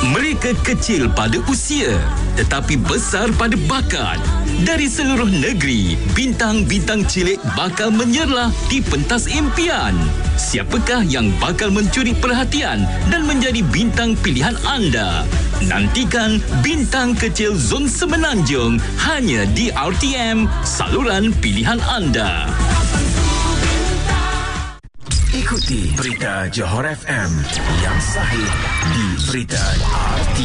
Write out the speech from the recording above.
Mereka kecil pada usia tetapi besar pada bakat. Dari seluruh negeri, bintang-bintang cilik bakal menyerlah di pentas impian. Siapakah yang bakal mencuri perhatian dan menjadi bintang pilihan anda? Nantikan Bintang Kecil Zon Semenanjung hanya di RTM, saluran pilihan anda. Ikuti berita Johor FM yang sahih di Berita RTM.